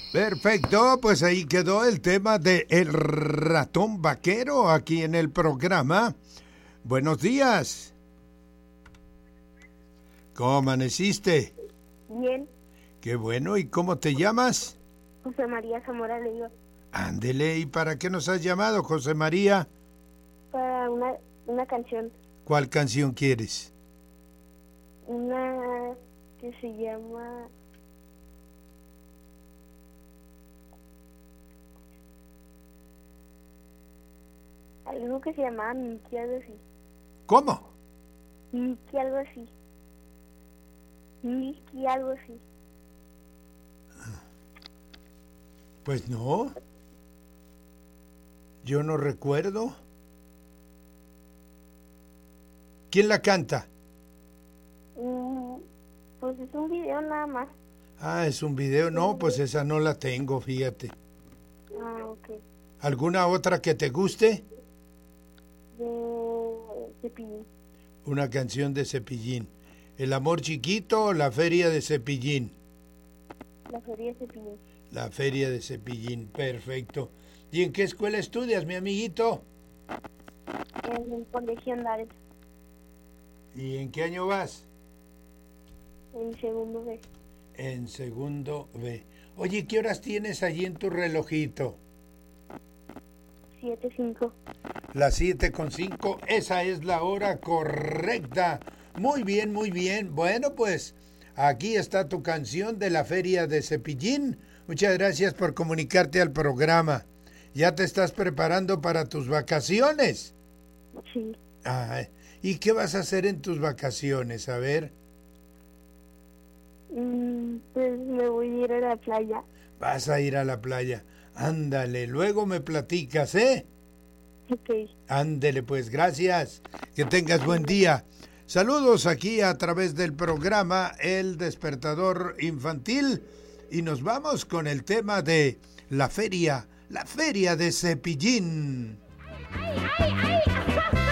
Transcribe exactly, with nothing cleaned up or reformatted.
Perfecto, pues ahí quedó el tema de El Ratón Vaquero aquí en el programa. Buenos días. ¿Cómo amaneciste? Bien. Qué bueno, ¿y cómo te llamas? José María Zamora Leiva. Ándele, ¿y para qué nos has llamado, José María? Para una, una canción. ¿Cuál canción quieres? Una que se llama... Algo que se llamaba Miki, algo así. ¿Cómo? Miki, algo así. Miki, algo así. Pues no. Yo no recuerdo. ¿Quién la canta? Mm, pues es un video nada más. Ah, es un video. No, pues esa no la tengo, fíjate. Ah, ok. ¿Alguna otra que te guste? De Cepillín. Una canción de Cepillín. ¿El amor chiquito o la feria de Cepillín? La feria de Cepillín. La feria de Cepillín, perfecto. ¿Y en qué escuela estudias, mi amiguito? En el colegio Andares. ¿Y en qué año vas? En segundo B. En segundo B. Oye, ¿qué horas tienes allí en tu relojito? siete cinco. Las siete con cinco, esa es la hora correcta. Muy bien, muy bien. Bueno, pues aquí está tu canción de la feria de Cepillín. Muchas gracias por comunicarte al programa. ¿Ya te estás preparando para tus vacaciones? Sí. Ah, ¿y qué vas a hacer en tus vacaciones? A ver. Mm, pues me voy a ir a la playa. Vas a ir a la playa. Ándale, luego me platicas, ¿eh? Ok. Ándele, pues, gracias. Que tengas buen día. Saludos aquí a través del programa El Despertador Infantil y nos vamos con el tema de la feria, la feria de Cepillín. ¡Ay, ay, ay, ay!